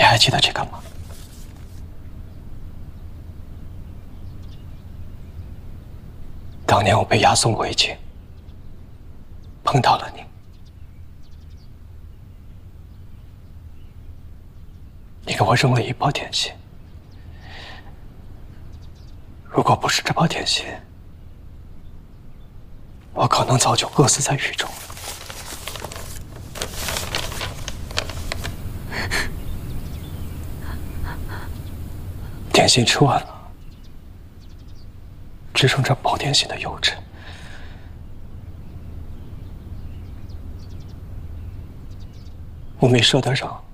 你还记得这个吗？当年我被押送回京，碰到了你。你给我扔了一包点心，如果不是这包点心，我可能早就饿死在狱中了。点心吃完了，只剩这包点心的油脂。我没舍得扔。